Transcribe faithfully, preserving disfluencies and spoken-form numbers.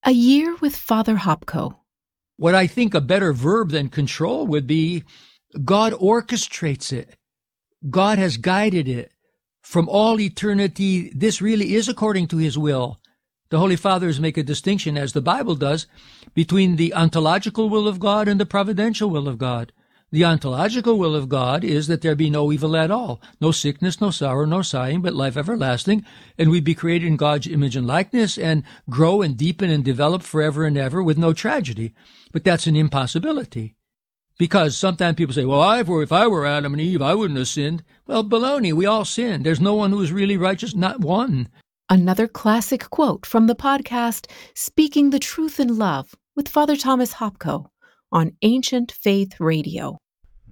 A year with Father Hopko. What I think a better verb than control would be, God orchestrates it. God has guided it. From all eternity, this really is according to his will. The Holy Fathers make a distinction, as the Bible does, between the ontological will of God and the providential will of God. The ontological will of God is that there be no evil at all, no sickness, no sorrow, no sighing, but life everlasting, and we be created in God's image and likeness and grow and deepen and develop forever and ever with no tragedy. But that's an impossibility. Because sometimes people say, well, I, if I were Adam and Eve, I wouldn't have sinned. Well, baloney, we all sin. There's no one who is really righteous, not one. Another classic quote from the podcast, Speaking the Truth in Love with Father Thomas Hopko on Ancient Faith Radio.